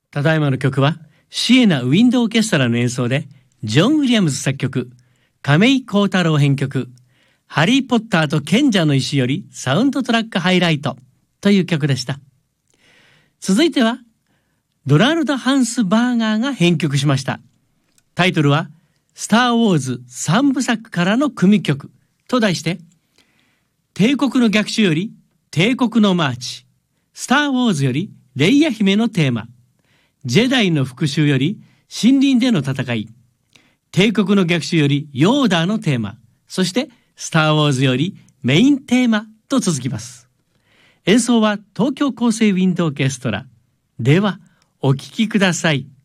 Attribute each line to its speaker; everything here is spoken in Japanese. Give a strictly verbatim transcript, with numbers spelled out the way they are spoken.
Speaker 1: ただいまの曲はシエナウィンドオーケストラの演奏で、ジョン・ウィリアムズ作曲、亀井幸太郎編曲、ハリー・ポッターと賢者の石よりサウンドトラックハイライトという曲でした。続いてはドナルド・ハンス・バーガーが編曲しました。タイトルはスター・ウォーズ三部作からの組曲と題して、帝国の逆襲より帝国のマーチ、スター・ウォーズよりレイヤ姫のテーマ、ジェダイの復讐より森林での戦い、帝国の逆襲よりヨーダーのテーマ、そしてスター・ウォーズよりメインテーマと続きます。演奏は東京厚生ウィンドオーケストラ。ではお聴きください。